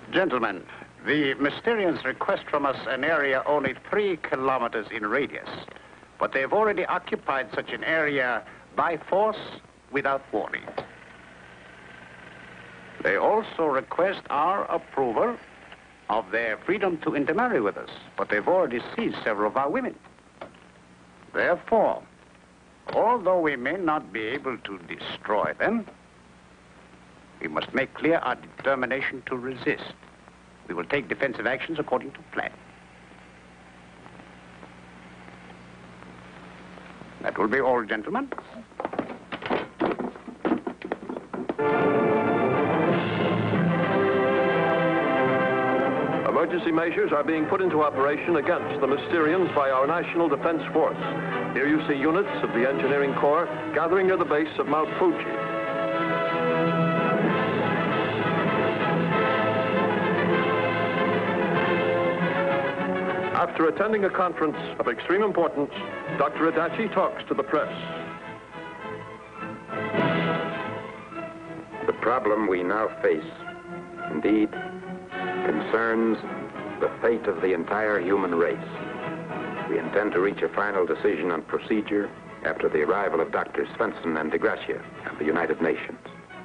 Gentlemen, the Mysterians request from us an area only 3 kilometers in radius, but they've already occupied such an area by force without warning. They also request our approval of their freedom to intermarry with us, but they've already seized several of our women. Therefore, although we may not be able to destroy them, we must make clear our determination to resist. We will take defensive actions according to plan. That will be all, gentlemen. Emergency measures are being put into operation against the Mysterians by our National Defense Force. Here you see units of the Engineering Corps gathering near the base of Mount Fuji. After attending a conference of extreme importance, Dr. Adachi talks to the press. The problem we now face, indeed, concerns the fate of the entire human race. We intend to reach a final decision on procedure after the arrival of Drs. Svensson and DeGracia of the United Nations.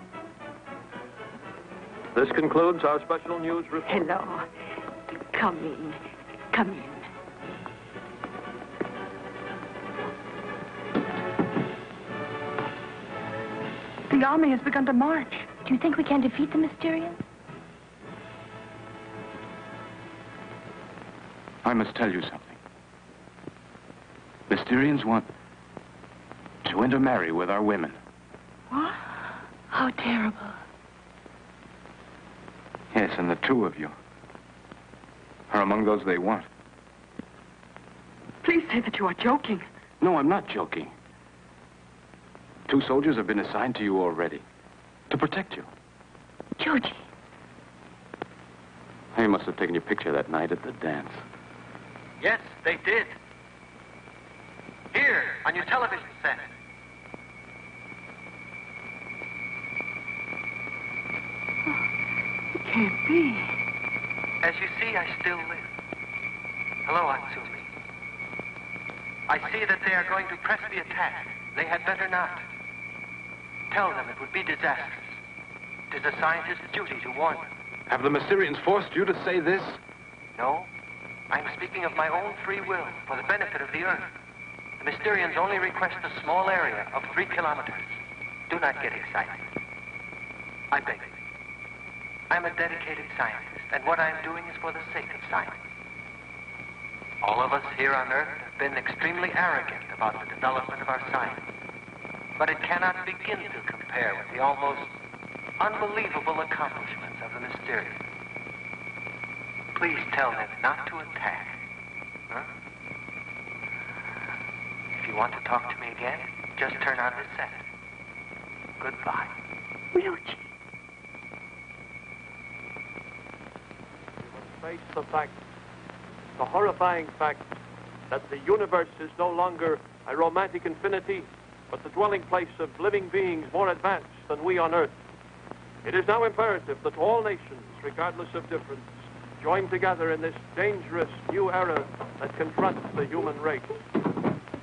This concludes our special news report. Hello. Come in. Come in. The army has begun to march. Do you think we can defeat the Mysterians? I must tell you something. Mysterians want to intermarry with our women. What? How terrible. Yes, and the 2 of you are among those they want. Please say that you are joking. No, I'm not joking. 2 soldiers have been assigned to you already to protect you. Georgie. They must have taken your picture that night at the dance. Yes, they did. Here, on your television set. It can't be. As you see, I still live. Hello, Atsumi. I see that they are going to press the attack. They had better not. Tell them it would be disastrous. It is a scientist's duty to warn them. Have the Mysterians forced you to say this? No. I'm speaking of my own free will for the benefit of the Earth. The Mysterians only request a small area of 3 kilometers. Do not get excited. I beg you. I'm a dedicated scientist, and what I'm doing is for the sake of science. All of us here on Earth have been extremely arrogant about the development of our science. But it cannot begin to compare with the almost unbelievable accomplishments of the Mysterians. Please tell them not to attack. Huh? If you want to talk to me again, just turn on this set. Goodbye. Ryuji. We must face the fact, the horrifying fact, that the universe is no longer a romantic infinity, but the dwelling place of living beings more advanced than we on Earth. It is now imperative that all nations, regardless of difference, join together in this dangerous new era that confronts the human race.